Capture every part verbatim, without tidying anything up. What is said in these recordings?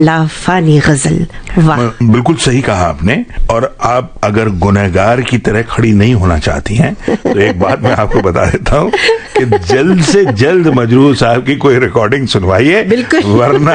लाफानी गजल। वाह, बिल्कुल सही कहा आपने। और आप अगर गुनहगार की तरह खड़ी नहीं होना चाहती हैं तो एक बात मैं आपको बता देता हूँ कि जल्द से जल्द मजरूह साहब की कोई रिकॉर्डिंग सुनवाइए, वरना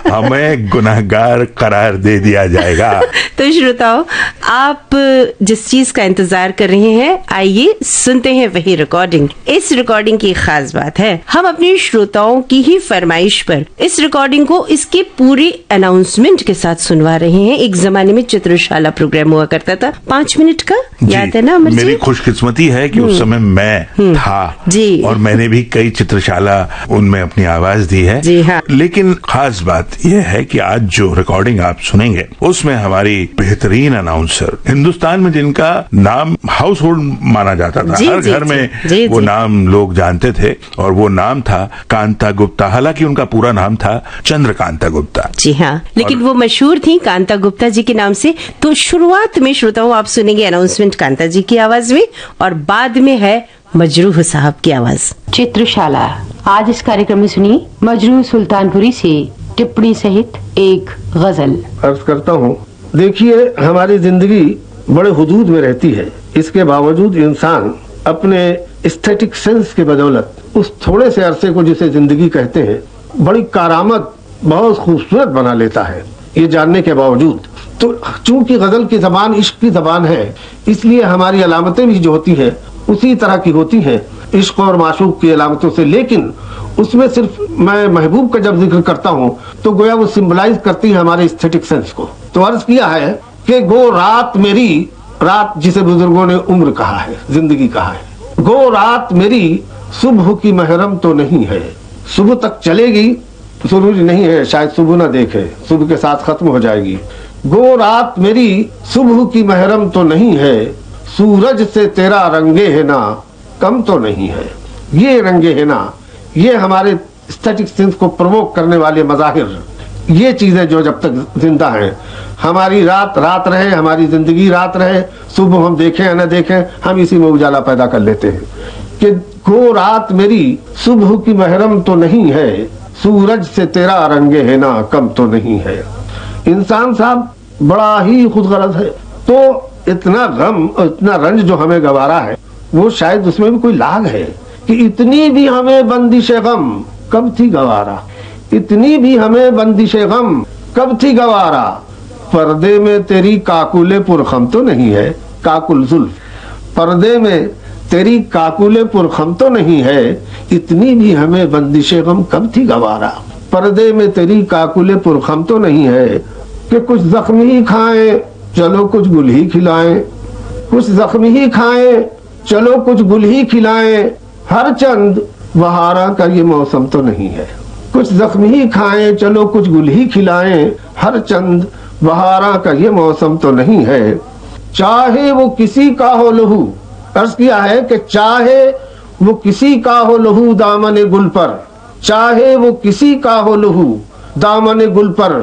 हमें गुनहगार करार दे दिया जाएगा। तो श्रोताओ, आप जिस चीज का इंतजार कर रहे हैं, आइए सुनते हैं वही रिकॉर्डिंग। इस रिकॉर्डिंग की खास बात है, हम अपने श्रोताओं की ही फरमाइश पर इस रिकॉर्डिंग को इसके पूरे अनाउंसमेंट के साथ सुनवा रहे हैं। एक जमाने में चित्रशाला प्रोग्राम हुआ करता था, पांच मिनट का, याद है ना अमर जी? मेरी खुशकिस्मती है कि उस समय मैं था जी, और मैंने भी कई चित्रशाला उनमें अपनी आवाज दी है जी हाँ। लेकिन खास बात यह है कि आज जो रिकॉर्डिंग आप सुनेंगे उसमें हमारी बेहतरीन अनाउंसर, हिंदुस्तान में जिनका नाम हाउस होल्ड माना जाता था, हर घर में जी, वो जी, नाम लोग जानते थे, और वो नाम था कांता गुप्ता। हालांकि उनका पूरा नाम था चंद्रकांता गुप्ता। जी हाँ, लेकिन वो मशहूर थी कांता गुप्ता जी के नाम से। तो शुरुआत में श्रोताओं आप सुनेंगे अनाउंसमेंट कांता जी की आवाज में, और बाद में है मजरूह साहब की आवाज। चित्रशाला। आज इस कार्यक्रम में सुनी मजरूह सुल्तानपुरी से टिप्पणी सहित एक गजल। अर्ज करता हूँ, देखिए हमारी जिंदगी बड़े हुदूद में रहती है, इसके बावजूद इंसान अपने एस्थेटिक सेंस के बदौलत उस थोड़े से अरसे को जिसे जिंदगी कहते हैं बड़ी कारामद, बहुत खूबसूरत बना लेता है। ये जानने के बावजूद, तो चूंकि गजल की जबान इश्क की जबान है, इसलिए हमारी अलामतें भी जो होती हैं उसी तरह की होती हैं, इश्क और माशूक की अलामतों से। लेकिन उसमें सिर्फ मैं महबूब का जब जिक्र करता हूँ तो गोया वो सिंबलाइज करती है हमारे एस्थेटिक सेंस को। तो अर्ज किया है कि गो रात मेरी, रात जिसे बुजुर्गों ने उम्र कहा है, जिंदगी कहा है, गो रात मेरी सुबह की महरम तो नहीं है। सुबह तक चलेगी, जरूरी नहीं है शायद सुबह ना देखे, सुबह के साथ खत्म हो जाएगी। गो रात मेरी सुबह की महरम तो नहीं है, सूरज से तेरा रंगे है ना कम तो नहीं है। ये रंगे है ना, ये हमारे एस्थेटिक सेंस को प्रवोक करने वाले मज़ाहिर, ये चीजें जो जब तक जिंदा हैं, हमारी रात रात रहे, हमारी जिंदगी रात रहे, सुबह हम देखें या न देखें, हम इसी में उजाला पैदा कर लेते हैं कि गो रात मेरी सुबह की महरम तो नहीं है, सूरज से तेरा रंगे है ना कम तो नहीं है। इंसान साहब बड़ा ही खुदगर्ज है, तो इतना गम और इतना रंज जो हमें गवारा है, वो शायद उसमें भी कोई लाग है कि इतनी भी हमें बंदिशे गम कब थी गवारा, इतनी भी हमें बंदिशे गम कब थी गवारा, पर्दे में तेरी काकुले पुरखम तो नहीं है, काकुल जुल्फ, पर्दे में तेरी काकुले पुरखम तो नहीं है, इतनी भी हमें बंदिशे गम कब थी गवारा, पर्दे में तेरी काकुले पुरखम तो नहीं है कि कुछ जख्म ही खाएं चलो कुछ गुल ही खिलाएं, कुछ जख्म ही खाएं चलो कुछ गुल ही खिलाएं, हर चंद बहारा का ये मौसम तो नहीं है। कुछ जख्म ही खाएं चलो कुछ गुल ही खिलाएं, हर चंद बहारा का ये मौसम तो नहीं है। चाहे वो किसी का हो लहू, अर्ज किया है कि चाहे वो किसी का हो लहू दामन गुल पर, चाहे वो किसी का हो लहू दामन गुल पर,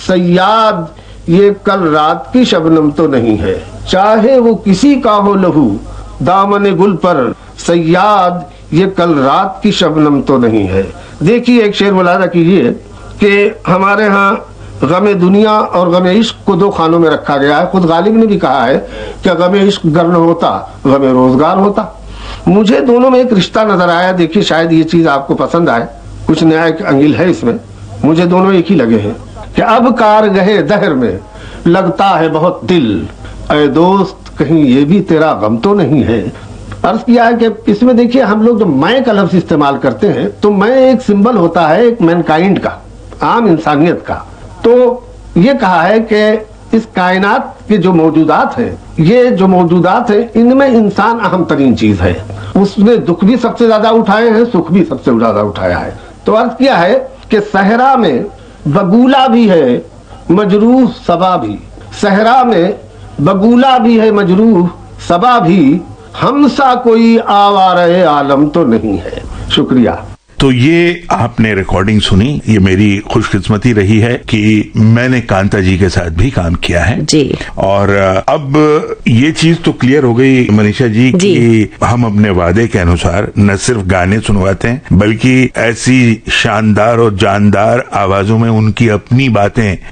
सयाद ये कल रात की शबनम तो नहीं है। चाहे वो किसी का हो लहू दामन गुल पर, सयाद ये कल रात की शबनम तो नहीं है। देखिए एक शेर मुलाजा कीजिए कि हमारे यहाँ गमे दुनिया और गमे इश्क को दो खानों में रखा गया है। खुद गालिब ने भी कहा है कि गमे इश्क गर न होता गमे रोजगार होता। मुझे दोनों में एक रिश्ता नजर आया। देखिए शायद ये चीज आपको पसंद आए, कुछ नया एक अंगिल है इसमें। मुझे दोनों एक ही लगे हैं कि अब कार गहे दहर में लगता है बहुत दिल, ऐ दोस्त कहीं ये भी तेरा गम तो नहीं है। अर्ज किया है कि इसमें देखिए हम लोग जो मैं का लफ्ज इस्तेमाल करते हैं, तो मैं एक सिंबल होता है एक मैनकाइंड का, आम इंसानियत का। तो ये कहा है कि इस कायनात के जो मौजूदात है, ये जो मौजूदात है, इनमें इंसान अहम तरीन चीज है। उसने दुख भी सबसे ज्यादा उठाए हैं, सुख भी सबसे ज्यादा उठाया है। तो अर्ज किया है कि सहरा में बगूला भी है मजरूह सबा भी, सहरा में बगूला भी है मजरूह सबा भी, हमसा कोई आवारे आलम तो नहीं है। शुक्रिया। तो ये आपने रिकॉर्डिंग सुनी, ये मेरी खुशकिस्मती रही है कि मैंने कांता जी के साथ भी काम किया है जी। और अब ये चीज तो क्लियर हो गई मनीषा जी, जी कि हम अपने वादे के अनुसार न सिर्फ गाने सुनवाते हैं बल्कि ऐसी शानदार और जानदार आवाजों में उनकी अपनी बातें